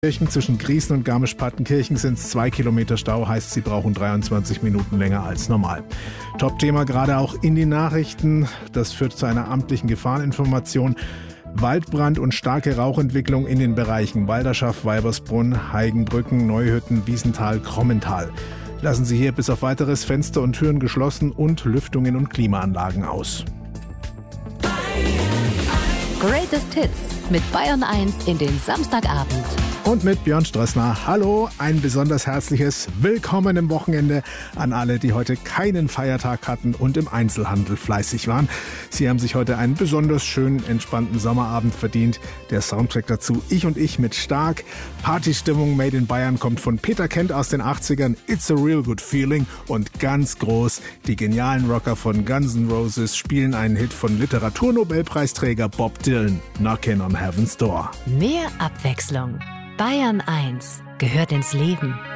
Zwischen Griesen und Garmisch-Partenkirchen sind es 2 Kilometer Stau, heißt, sie brauchen 23 Minuten länger als normal. Top-Thema gerade auch in den Nachrichten. Das führt zu einer amtlichen Gefahreninformation. Waldbrand und starke Rauchentwicklung in den Bereichen Walderschaft, Weibersbrunn, Heigenbrücken, Neuhütten, Wiesenthal, Krommental. Lassen Sie hier bis auf weiteres Fenster und Türen geschlossen und Lüftungen und Klimaanlagen aus. Greatest Hits mit Bayern 1 in den Samstagabend. Und mit Björn Strössner. Hallo, ein besonders herzliches Willkommen im Wochenende an alle, die heute keinen Feiertag hatten und im Einzelhandel fleißig waren. Sie haben sich heute einen besonders schönen, entspannten Sommerabend verdient. Der Soundtrack dazu, Ich und Ich mit Stark. Partystimmung Made in Bayern kommt von Peter Kent aus den 80ern. It's a real good feeling. Und ganz groß, die genialen Rocker von Guns N' Roses spielen einen Hit von Literaturnobelpreisträger Bob Dylan. Knockin' on Heaven's Door. Mehr Abwechslung. Bayern 1 gehört ins Leben.